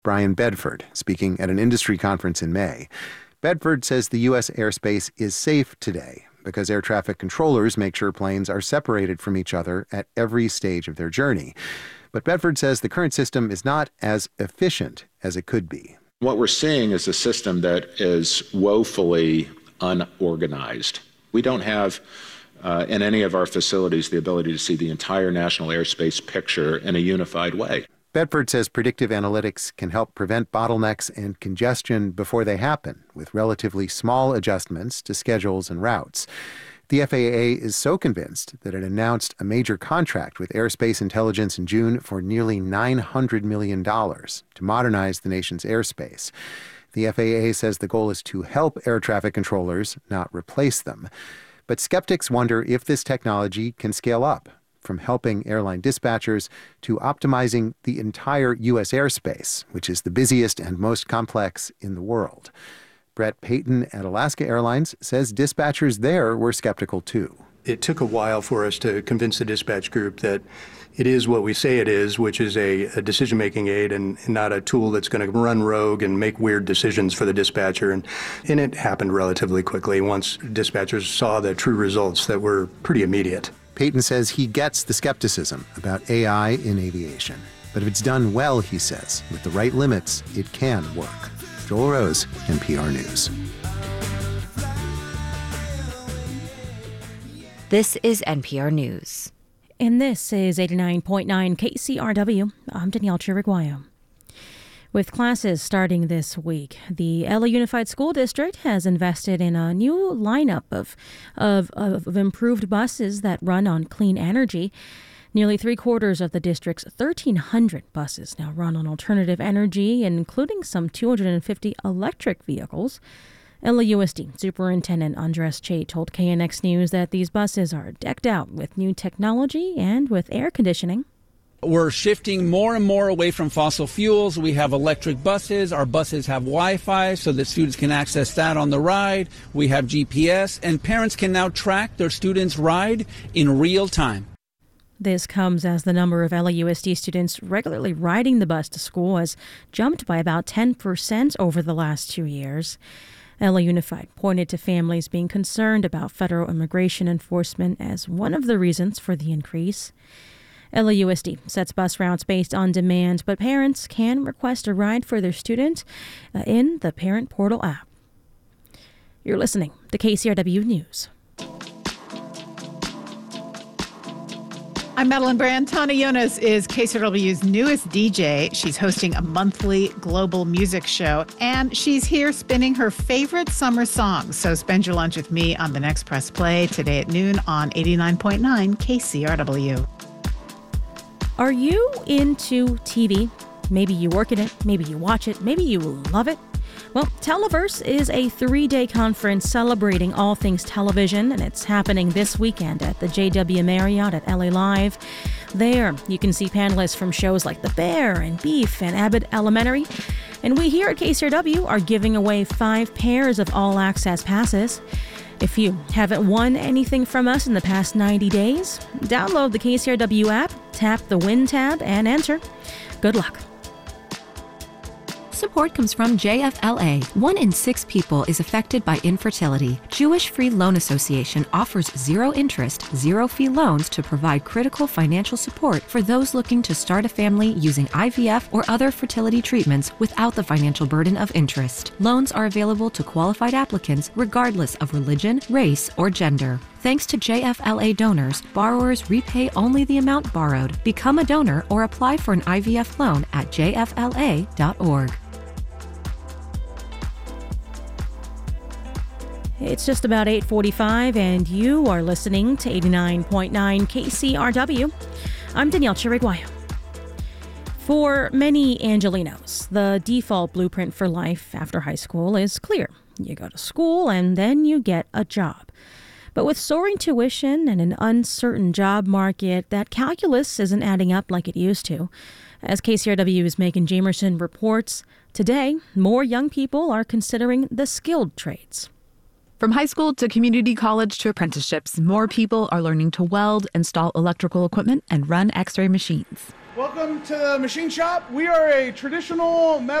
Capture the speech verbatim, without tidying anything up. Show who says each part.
Speaker 1: Brian Bedford, speaking at an industry conference in May. Bedford says the U S airspace is safe today because air traffic controllers make sure planes are separated from each other at every stage of their journey. But Bedford says the current system is not as efficient as it could be.
Speaker 2: What we're seeing is a system that is woefully unorganized. We don't have uh, in any of our facilities the ability to see the entire national airspace picture in a unified way.
Speaker 1: Bedford says predictive analytics can help prevent bottlenecks and congestion before they happen, with relatively small adjustments to schedules and routes. The F A A is so convinced that it announced a major contract with Airspace Intelligence in June for nearly nine hundred million dollars to modernize the nation's airspace. The F A A says the goal is to help air traffic controllers, not replace them. But skeptics wonder if this technology can scale up, from helping airline dispatchers to optimizing the entire U S airspace, which is the busiest and most complex in the world. Brett Payton at Alaska Airlines says dispatchers there were skeptical too.
Speaker 3: It took a while for us to convince the dispatch group that it is what we say it is, which is a, a decision-making aid and, and not a tool that's going to run rogue and make weird decisions for the dispatcher. And, and it happened relatively quickly once dispatchers saw the true results that were pretty immediate.
Speaker 1: Payton says he gets the skepticism about A I in aviation. But if it's done well, he says, with the right limits, it can work. Joel Rose, N P R News.
Speaker 4: This is N P R News.
Speaker 5: And this is eighty-nine point nine K C R W. I'm Danielle Chiriguayo. With classes starting this week, the L A Unified School District has invested in a new lineup of, of, of improved buses that run on clean energy. Nearly three quarters of the district's thirteen hundred buses now run on alternative energy, including some two hundred fifty electric vehicles. L A U S D Superintendent Andres Chait told K N X News that these buses are decked out with new technology and with air conditioning.
Speaker 6: We're shifting more and more away from fossil fuels. We have electric buses. Our buses have Wi-Fi so that students can access that on the ride. We have G P S, and parents can now track their students' ride in real time.
Speaker 5: This comes as the number of L A U S D students regularly riding the bus to school has jumped by about ten percent over the last two years. L A Unified pointed to families being concerned about federal immigration enforcement as one of the reasons for the increase. L A U S D sets bus routes based on demand, but parents can request a ride for their student uh, in the Parent Portal app. You're listening to K C R W News.
Speaker 7: I'm Madeline Brand. Tana Yonas is K C R W's newest D J. She's hosting a monthly global music show, and she's here spinning her favorite summer songs. So spend your lunch with me on the next Press Play today at noon on eighty-nine point nine K C R W.
Speaker 5: Are you into T V? Maybe you work in it, maybe you watch it, maybe you love it. Well, Televerse is a three-day conference celebrating all things television, and it's happening this weekend at the J W Marriott at L A Live. There, you can see panelists from shows like The Bear and Beef and Abbott Elementary. And we here at K C R W are giving away five pairs of all-access passes. If you haven't won anything from us in the past ninety days, download the K C R W app, tap the Win tab, and enter. Good luck.
Speaker 8: Support comes from J F L A. One in six people is affected by infertility. Jewish Free Loan Association offers zero interest, zero fee loans to provide critical financial support for those looking to start a family using I V F or other fertility treatments without the financial burden of interest. Loans are available to qualified applicants regardless of religion, race, or gender. Thanks to J F L A donors, borrowers repay only the amount borrowed. Become a donor or apply for an I V F loan at j f l a dot org.
Speaker 5: It's just about eight forty-five, and you are listening to eighty-nine point nine K C R W. I'm Danielle Chiriguayo. For many Angelenos, the default blueprint for life after high school is clear. You go to school, and then you get a job. But with soaring tuition and an uncertain job market, that calculus isn't adding up like it used to. As K C R W's Megan Jamerson reports, today, more young people are considering the skilled trades.
Speaker 9: From high school to community college to apprenticeships, more people are learning to weld, install electrical equipment, and run X-ray machines.
Speaker 10: Welcome to the machine shop. We are a traditional metal